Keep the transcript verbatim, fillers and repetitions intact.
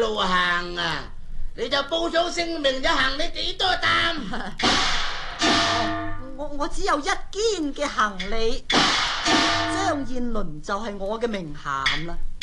路行啊，你就報上姓名就行你幾多擔？ 我我只有一件嘅行李，張燕倫就係我嘅名銜啦。